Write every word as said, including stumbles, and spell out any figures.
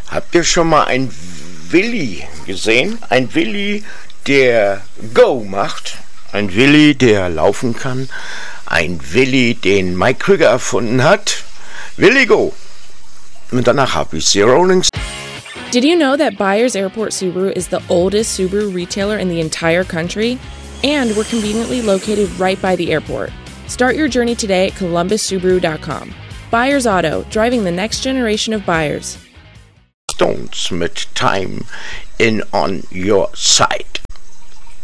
Habt ihr schon mal ein Willi gesehen? Ein Willi, der Go macht. Ein Willi, der laufen kann. Ein Willi, den Mike Krüger erfunden hat. Willi Go. Und danach habe ich die Rolling Stones. Did you know that Byers Airport Subaru is the oldest Subaru retailer in the entire country? And we're conveniently located right by the airport. Start your journey today at columbus subaru dot com. Byers Auto, driving the next generation of buyers. Stones mit Time in On Your Side.